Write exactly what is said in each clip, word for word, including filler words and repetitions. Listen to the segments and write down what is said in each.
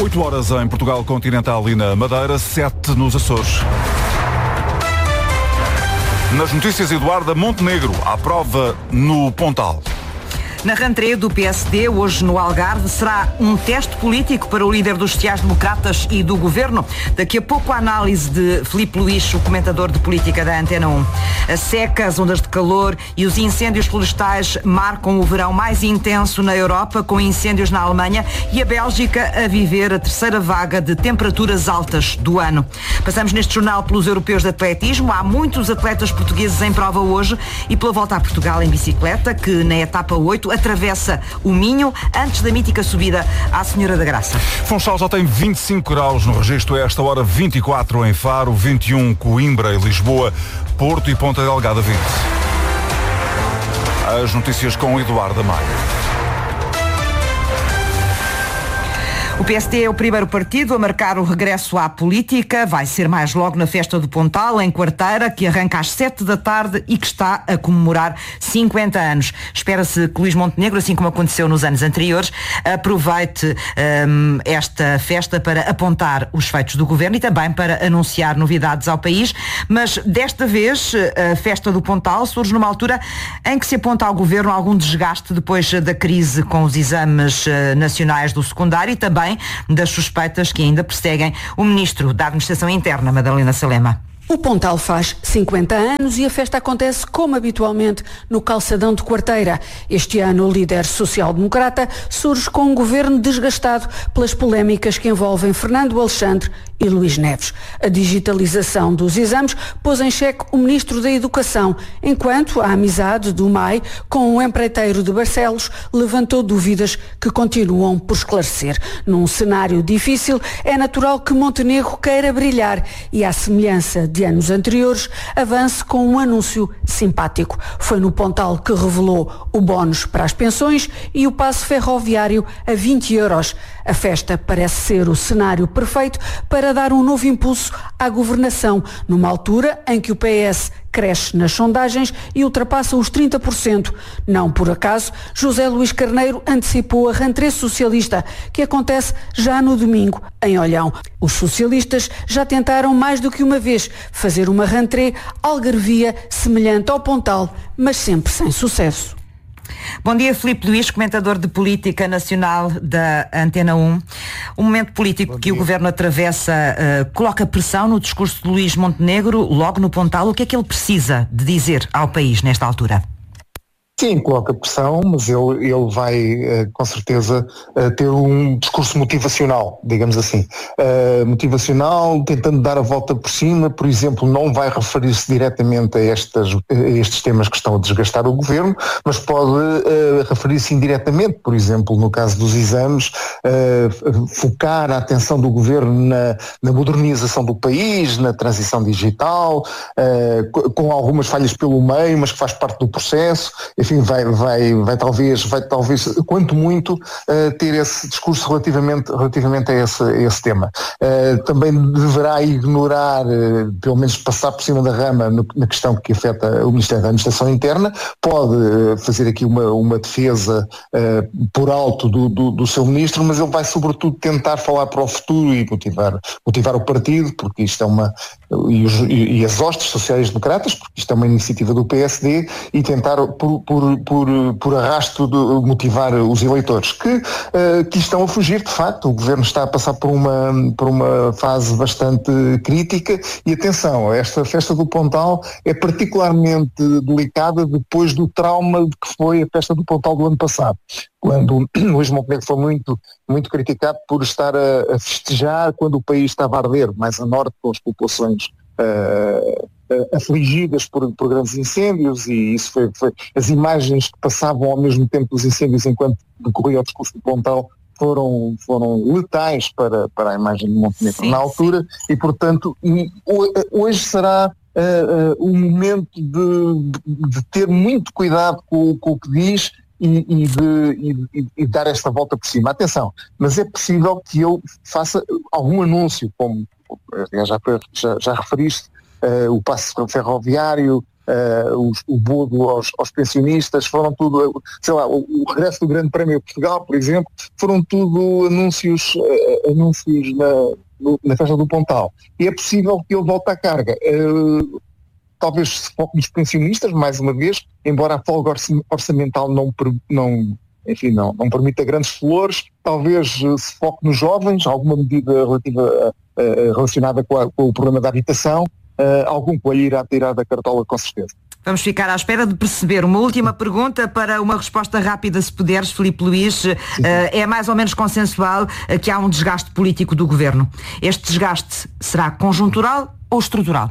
oito horas em Portugal Continental e na Madeira, sete nos Açores. Nas notícias, Eduarda Montenegro, à prova no Pontal. Na rentrée do P S D, hoje no Algarve, será um teste político para o líder dos sociais-democratas e do governo. Daqui a pouco a análise de Filipe Luís, o comentador de política da Antena um. A seca, as ondas de calor e os incêndios florestais marcam o verão mais intenso na Europa, com incêndios na Alemanha e a Bélgica a viver a terceira vaga de temperaturas altas do ano. Passamos neste jornal pelos europeus de atletismo. Há muitos atletas portugueses em prova hoje e pela volta a Portugal em bicicleta, que na etapa oito atravessa o Minho antes da mítica subida à Senhora da Graça. Funchal já tem vinte e cinco graus no registro, a esta hora vinte e quatro em Faro, vinte e um Coimbra e Lisboa, Porto e Ponta Delgada vinte. As notícias com Eduardo Maia. O P S D é o primeiro partido a marcar o regresso à política. Vai ser mais logo na festa do Pontal, em Quarteira, que arranca às sete da tarde e que está a comemorar cinquenta anos. Espera-se que Luís Montenegro, assim como aconteceu nos anos anteriores, aproveite hum, esta festa para apontar os feitos do governo e também para anunciar novidades ao país. Mas desta vez a festa do Pontal surge numa altura em que se aponta ao governo algum desgaste depois da crise com os exames nacionais do secundário e também das suspeitas que ainda perseguem o Ministro da Administração Interna, Madalena Salema. O Pontal faz cinquenta anos e a festa acontece como habitualmente no calçadão de Quarteira. Este ano o líder social-democrata surge com um governo desgastado pelas polémicas que envolvem Fernando Alexandre e Luís Neves. A digitalização dos exames pôs em xeque o Ministro da Educação, enquanto a amizade do M A I com o empreiteiro de Barcelos levantou dúvidas que continuam por esclarecer. Num cenário difícil, é natural que Montenegro queira brilhar e, à semelhança de anos anteriores, avance com um anúncio simpático. Foi no Pontal que revelou o bónus para as pensões e o passe ferroviário a vinte euros. A festa parece ser o cenário perfeito para dar um novo impulso à governação, numa altura em que o P S cresce nas sondagens e ultrapassa os trinta por cento. Não por acaso, José Luís Carneiro antecipou a rentrée socialista, que acontece já no domingo, em Olhão. Os socialistas já tentaram mais do que uma vez fazer uma rentrée algarvia semelhante ao Pontal, mas sempre sem sucesso. Bom dia, Filipe Luís, comentador de política nacional da Antena um. Um momento político que o governo atravessa uh, coloca pressão no discurso de Luís Montenegro, logo no Pontal. O que é que ele precisa de dizer ao país nesta altura? Sim, coloca pressão, mas ele, ele vai, com certeza, ter um discurso motivacional, digamos assim. Uh, motivacional, tentando dar a volta por cima, por exemplo, não vai referir-se diretamente a, estas, a estes temas que estão a desgastar o governo, mas pode uh, referir-se indiretamente, por exemplo, no caso dos exames, uh, focar a atenção do governo na, na modernização do país, na transição digital, uh, com algumas falhas pelo meio, mas que faz parte do processo. Enfim, vai, vai, vai talvez, vai talvez, quanto muito, uh, ter esse discurso relativamente, relativamente a, esse, a esse tema. Uh, também deverá ignorar, uh, pelo menos passar por cima da rama no, na questão que afeta o Ministério da Administração Interna, pode uh, fazer aqui uma, uma defesa uh, por alto do, do, do seu Ministro, mas ele vai sobretudo tentar falar para o futuro e motivar, motivar o partido, porque isto é uma, e, os, e, e as hostes sociais-democratas, porque isto é uma iniciativa do P S D, e tentar por, por Por, por, por arrasto de motivar os eleitores que, uh, que estão a fugir. De facto, o governo está a passar por uma, por uma fase bastante crítica e atenção, esta festa do Pontal é particularmente delicada depois do trauma que foi a festa do Pontal do ano passado, quando Luís Montenegro foi muito, muito criticado por estar a, a festejar quando o país estava a arder, mais a norte, com as populações Uh, afligidas por, por grandes incêndios, e isso foi, foi as imagens que passavam ao mesmo tempo dos incêndios enquanto decorria o discurso do Pontal foram, foram letais para, para a imagem de Montenegro sim, na altura sim. E portanto hoje será uh, uh, um momento de, de ter muito cuidado com, com o que diz e, e, de, e, e dar esta volta por cima. Atenção, mas é possível que ele faça algum anúncio, como já, já, já referiste, uh, o passe ferroviário, uh, os, o bodo aos, aos pensionistas, foram tudo, sei lá, o, o regresso do Grande Prémio de Portugal, por exemplo, foram tudo anúncios, uh, anúncios na, no, na festa do Pontal. E é possível que ele volte à carga. Uh, talvez se foque nos pensionistas, mais uma vez, embora a folga orçamental não, não enfim, não, não permita grandes flores, talvez se foque nos jovens, alguma medida relativa, uh, relacionada com, a, com o problema da habitação, uh, algum coelho irá tirar da cartola com certeza. Vamos ficar à espera de perceber. Uma última pergunta para uma resposta rápida, se puderes, Filipe Luís. Uh, é mais ou menos consensual uh, que há um desgaste político do governo. Este desgaste será conjuntural ou estrutural?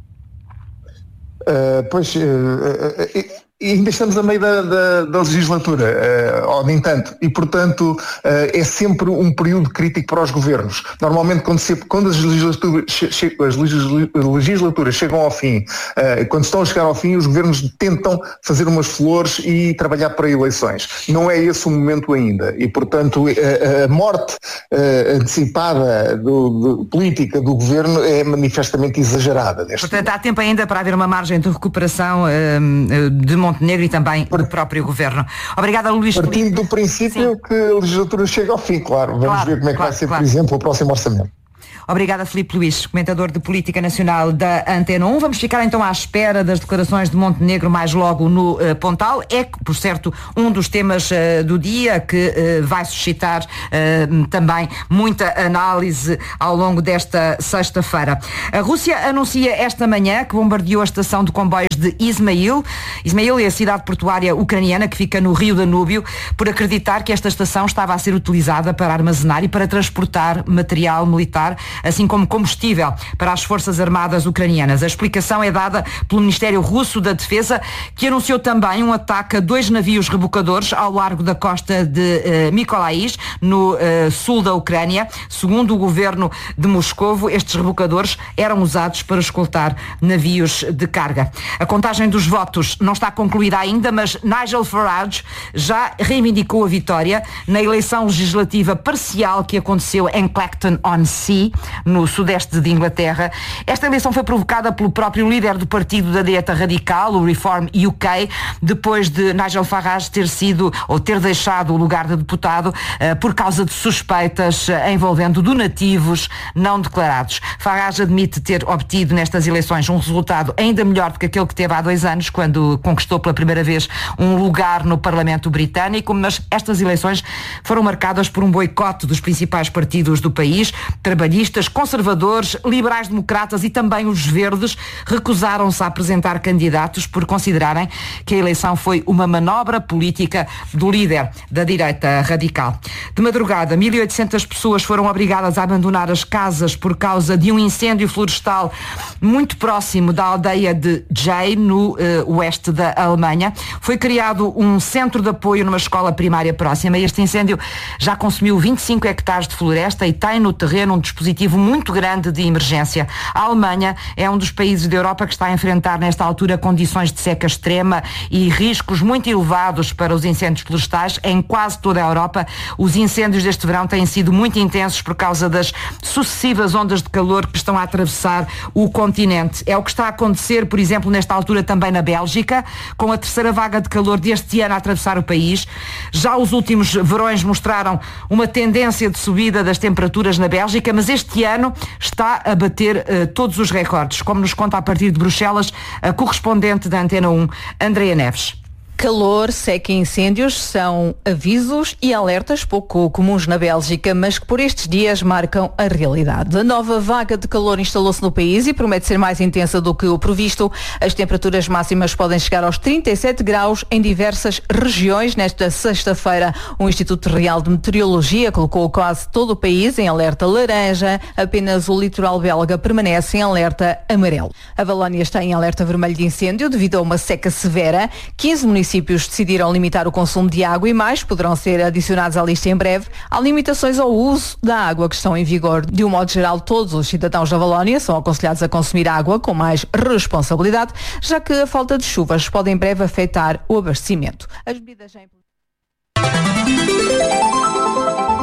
Uh, pois... Uh, uh, uh, E ainda estamos a meio da, da, da legislatura, uh, ou nem tanto, e portanto uh, é sempre um período crítico para os governos. Normalmente quando, se, quando as, legislaturas, che, as legislaturas chegam ao fim, uh, quando estão a chegar ao fim, os governos tentam fazer umas flores e trabalhar para eleições. Não é esse o momento ainda, e portanto a, a morte uh, antecipada do, do, política do governo é manifestamente exagerada. Portanto momento. Há tempo ainda para haver uma margem de recuperação uh, de Montenegro e também do próprio governo. Obrigada, Luís. Partindo do princípio Sim. que a legislatura chega ao fim, claro. Vamos claro, ver como é que claro, vai ser, claro. por exemplo, o próximo orçamento. Obrigada, Filipe Luís, comentador de Política Nacional da Antena um. Vamos ficar então à espera das declarações de Montenegro mais logo no uh, Pontal. É, por certo, um dos temas uh, do dia que uh, vai suscitar uh, também muita análise ao longo desta sexta-feira. A Rússia anuncia esta manhã que bombardeou a estação de comboios de Ismail. Ismail é a cidade portuária ucraniana que fica no Rio Danúbio, por acreditar que esta estação estava a ser utilizada para armazenar e para transportar material militar, assim como combustível para as Forças Armadas ucranianas. A explicação é dada pelo Ministério Russo da Defesa, que anunciou também um ataque a dois navios rebocadores ao largo da costa de uh, Mykolaiv, no uh, sul da Ucrânia. Segundo o governo de Moscovo, estes rebocadores eram usados para escoltar navios de carga. A contagem dos votos não está concluída ainda, mas Nigel Farage já reivindicou a vitória na eleição legislativa parcial que aconteceu em Clacton-on-Sea, no sudeste de Inglaterra. Esta eleição foi provocada pelo próprio líder do partido da direita radical, o Reform U K, depois de Nigel Farage ter sido, ou ter deixado o lugar de deputado uh, por causa de suspeitas uh, envolvendo donativos não declarados. Farage admite ter obtido nestas eleições um resultado ainda melhor do que aquele que teve há dois anos, quando conquistou pela primeira vez um lugar no Parlamento Britânico, mas estas eleições foram marcadas por um boicote dos principais partidos do país. Trabalhistas, conservadores, liberais-democratas e também os verdes recusaram-se a apresentar candidatos por considerarem que a eleição foi uma manobra política do líder da direita radical. De madrugada, mil e oitocentas pessoas foram obrigadas a abandonar as casas por causa de um incêndio florestal muito próximo da aldeia de Jay, no uh, oeste da Alemanha. Foi criado um centro de apoio numa escola primária próxima. Este incêndio já consumiu vinte e cinco hectares de floresta e tem no terreno um dispositivo muito grande de emergência. A Alemanha é um dos países da Europa que está a enfrentar nesta altura condições de seca extrema e riscos muito elevados para os incêndios florestais. Em quase toda a Europa, os incêndios deste verão têm sido muito intensos por causa das sucessivas ondas de calor que estão a atravessar o continente. É o que está a acontecer, por exemplo, nesta altura também na Bélgica, com a terceira vaga de calor deste ano a atravessar o país. Já os últimos verões mostraram uma tendência de subida das temperaturas na Bélgica, mas este ano está a bater uh, todos os recordes, como nos conta a partir de Bruxelas a correspondente da Antena um, Andreia Neves. Calor, seca e incêndios são avisos e alertas pouco comuns na Bélgica, mas que por estes dias marcam a realidade. A nova vaga de calor instalou-se no país e promete ser mais intensa do que o previsto. As temperaturas máximas podem chegar aos trinta e sete graus em diversas regiões. Nesta sexta-feira, o Instituto Real de Meteorologia colocou quase todo o país em alerta laranja. Apenas o litoral belga permanece em alerta amarelo. A Valónia está em alerta vermelho de incêndio devido a uma seca severa. quinze municípios municípios decidiram limitar o consumo de água e mais poderão ser adicionados à lista em breve. Há limitações ao uso da água que estão em vigor. De um modo geral, todos os cidadãos da Valónia são aconselhados a consumir água com mais responsabilidade, já que a falta de chuvas pode em breve afetar o abastecimento. As medidas já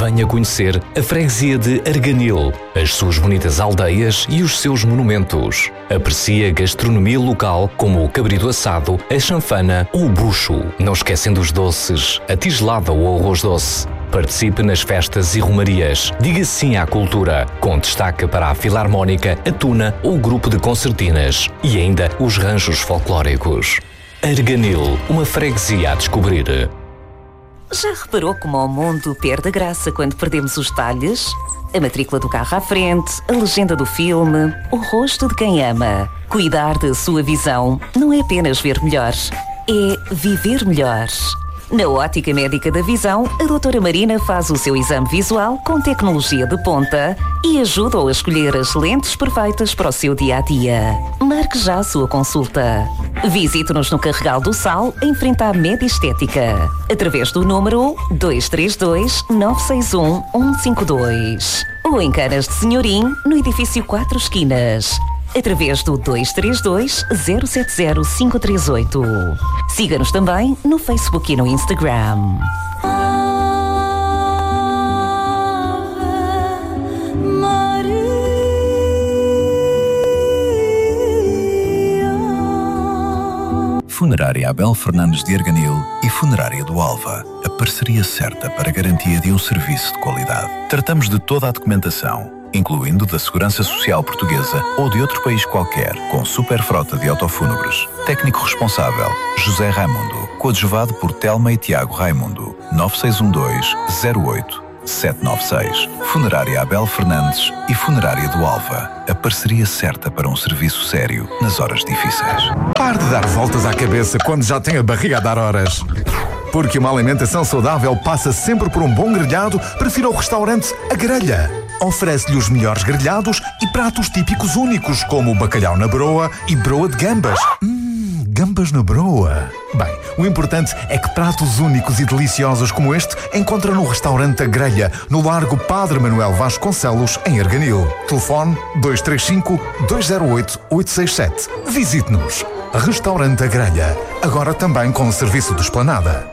Venha conhecer a freguesia de Arganil, as suas bonitas aldeias e os seus monumentos. Aprecie a gastronomia local como o cabrito assado, a chanfana ou o bucho. Não esquecendo os doces, a tigelada ou o arroz doce. Participe nas festas e romarias. Diga sim à cultura, com destaque para a Filarmónica, a Tuna ou o grupo de concertinas. E ainda os ranchos folclóricos. Arganil, uma freguesia a descobrir. Já reparou como o mundo perde a graça quando perdemos os detalhes? A matrícula do carro à frente, a legenda do filme, o rosto de quem ama. Cuidar da sua visão não é apenas ver melhor, é viver melhor. Na Ótica Médica da Visão, a doutora Marina faz o seu exame visual com tecnologia de ponta e ajuda-o a escolher as lentes perfeitas para o seu dia-a-dia. Marque já a sua consulta. Visite-nos no Carregal do Sal, em frente à Medestética, através do número dois três dois, nove seis um, um cinco dois. Ou em Canas de Senhorim, no edifício Quatro Esquinas, através do dois três dois, zero sete zero, cinco três oito. Siga-nos também no Facebook e no Instagram. Funerária Abel Fernandes de Arganil e Funerária do Alva, a parceria certa para a garantia de um serviço de qualidade. Tratamos de toda a documentação, incluindo da Segurança Social Portuguesa ou de outro país qualquer, com super frota de autofúnebres. Técnico responsável, José Raimundo, coadjuvado por Telma e Tiago Raimundo, nove seis um dois, zero oito, sete nove seis. Funerária Abel Fernandes e Funerária do Alva, a parceria certa para um serviço sério nas horas difíceis. Pare de dar voltas à cabeça quando já tem a barriga a dar horas. Porque uma alimentação saudável passa sempre por um bom grelhado, prefira o restaurante A Grelha. Oferece-lhe os melhores grelhados e pratos típicos únicos, como o bacalhau na broa e broa de gambas. Hum, gambas na broa. Bem, o importante é que pratos únicos e deliciosos como este encontra no restaurante A Grelha, no Largo Padre Manuel Vasconcelos, em Arganil. Telefone dois três cinco, dois zero oito, oito seis sete. Visite-nos. Restaurante A Grelha, agora também com serviço de esplanada.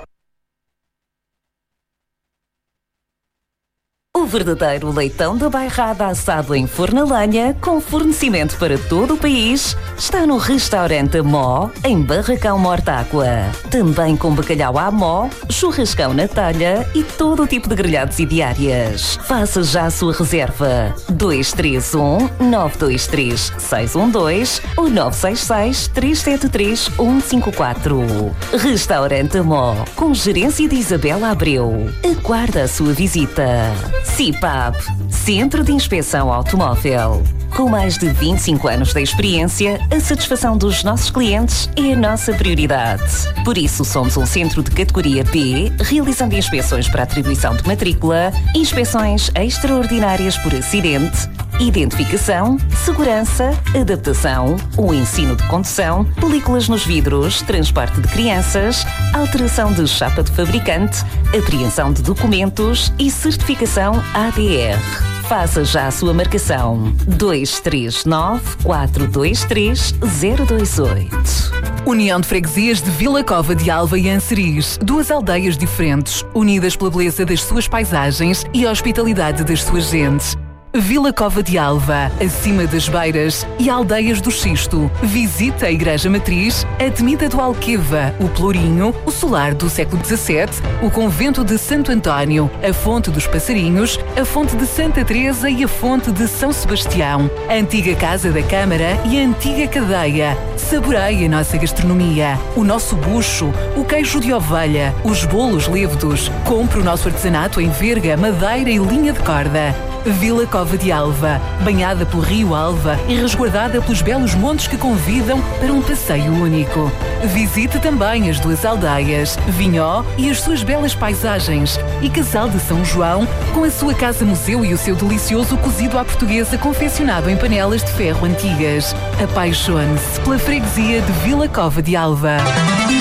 O verdadeiro leitão da bairrada assado em forno a lenha, com fornecimento para todo o país, está no restaurante Mó, em Barracão Mortágua. Também com bacalhau à mó, churrascão na talha e todo o tipo de grelhados e diárias. Faça já a sua reserva. dois três um, nove dois três, seis um dois ou nove seis seis, três sete três, um cinco quatro. Restaurante Mó, com gerência de Isabela Abreu. Aguarda a sua visita. C I P A B, Centro de Inspeção Automóvel. Com mais de vinte e cinco anos de experiência, a satisfação dos nossos clientes é a nossa prioridade. Por isso, somos um centro de categoria B, realizando inspeções para atribuição de matrícula, inspeções extraordinárias por acidente, identificação, segurança, adaptação, o ensino de condução, películas nos vidros, transporte de crianças, alteração de chapa de fabricante, apreensão de documentos e certificação A D R. Faça já a sua marcação. dois três nove, quatro dois três, zero dois oito. União de Freguesias de Vila Cova de Alva e Anseriz. Duas aldeias diferentes, unidas pela beleza das suas paisagens e a hospitalidade das suas gentes. Vila Cova de Alva, acima das Beiras e Aldeias do Xisto. Visita a Igreja Matriz, a Temida do Alqueva, o Pelourinho, o Solar do século dezassete, o Convento de Santo António, a Fonte dos Passarinhos, a Fonte de Santa Teresa e a Fonte de São Sebastião, a antiga Casa da Câmara e a antiga Cadeia. Saboreie a nossa gastronomia, o nosso bucho, o queijo de ovelha, os bolos lévedos. Compre o nosso artesanato em verga, madeira e linha de corda. Vila Cova de Alva, banhada pelo Rio Alva e resguardada pelos belos montes que convidam para um passeio único. Visite também as duas aldeias, Vinhó e as suas belas paisagens, e Casal de São João, com a sua casa-museu e o seu delicioso cozido à portuguesa confeccionado em panelas de ferro antigas. Apaixone-se pela freguesia de Vila Cova de Alva.